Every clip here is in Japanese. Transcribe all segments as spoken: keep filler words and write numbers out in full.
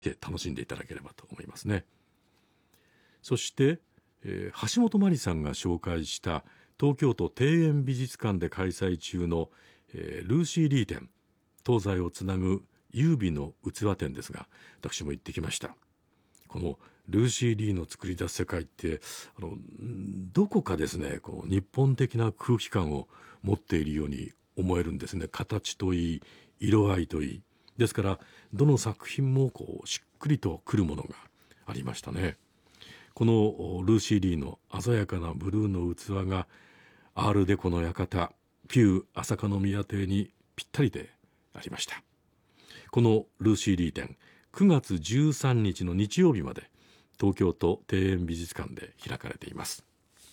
て楽しんでいただければと思いますね。そして、えー、橋本真理さんが紹介した東京都庭園美術館で開催中の、えー、ルーシー・リー展、東西をつなぐ優美の器展ですが、私も行ってきました。このルーシー・リーの作り出す世界ってあのどこかですね、こう日本的な空気感を持っているように思えるんですね。形といい、色合いといい。ですからどの作品もこうしっくりとくるものがありましたね。このルーシー・リーの鮮やかなブルーの器がアールデコの館、ピュー朝香宮邸にぴったりでありました。このルーシー・リー展、くがつじゅうさんにちの日曜日まで東京都庭園美術館で開かれています。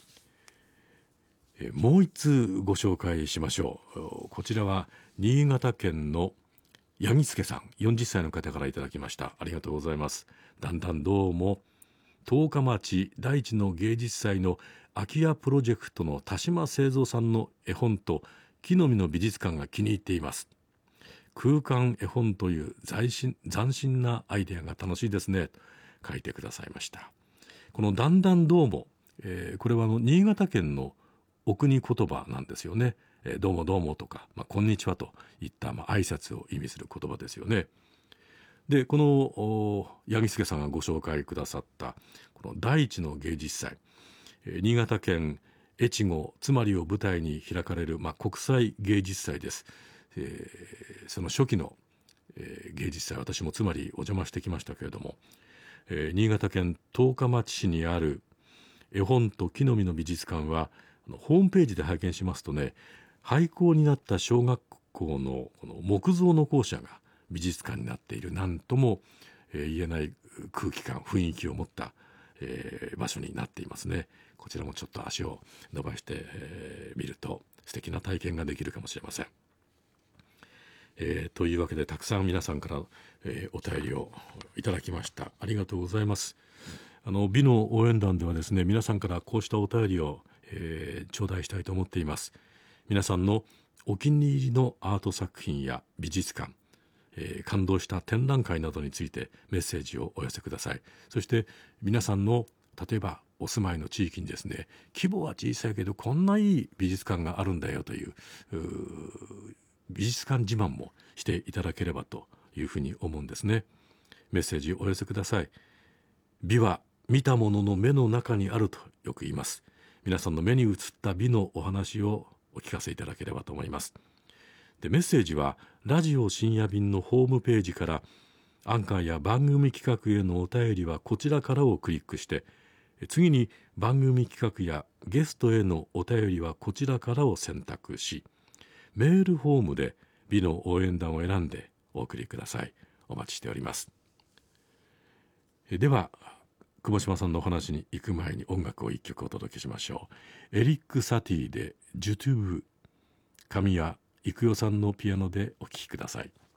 えもう一通ご紹介しましょう。こちらは新潟県の八木助さん、よんじゅっさいの方からいただきました。ありがとうございます。だんだんどうも十日町第一の芸術祭の空き家プロジェクトの田島清三さんの絵本と木の実の美術館が気に入っています。空間絵本という斬新、斬新なアイデアが楽しいですね、書いてくださいました。このだんだんどうも、えー、これはあの新潟県のお国言葉なんですよね。えー、どうもどうもとか、まあ、こんにちはといった、まあ、挨拶を意味する言葉ですよね。でこの八木助さんがご紹介くださったこの第一の芸術祭、えー、新潟県越後つまりを舞台に開かれる、まあ、国際芸術祭です。えー、その初期の、えー、芸術祭、私もつまりお邪魔してきましたけれども、えー、新潟県十日町市にある絵本と木の実の美術館はあのホームページで拝見しますとね、廃校になった小学校のこの木造の校舎が美術館になっている、なんとも、えー、言えない空気感、雰囲気を持った、えー、場所になっていますね。こちらもちょっと足を伸ばしてみ、えー、ると素敵な体験ができるかもしれません。えー、というわけでたくさん皆さんから、えー、お便りをいただきました。ありがとうございます。あの美の応援団ではですね、皆さんからこうしたお便りを、えー、頂戴したいと思っています。皆さんのお気に入りのアート作品や美術館、えー、感動した展覧会などについてメッセージをお寄せください。そして皆さんの例えばお住まいの地域にですね、規模は小さいけどこんないい美術館があるんだよという、う美術館自慢もしていただければというふうに思うんですね。メッセージをお寄せください。美は見たものの目の中にあるとよく言います。皆さんの目に映った美のお話をお聞かせいただければと思います。でメッセージはラジオ深夜便のホームページからアンカーや番組企画へのお便りはこちらからをクリックして、次に番組企画やゲストへのお便りはこちらからを選択し、メールフォームで美の応援団を選んでお送りください。お待ちしております。では久保島さんのお話に行く前に音楽を一曲お届けしましょう。エリック・サティでジュトゥーブ、神谷育代さんのピアノでお聴きください。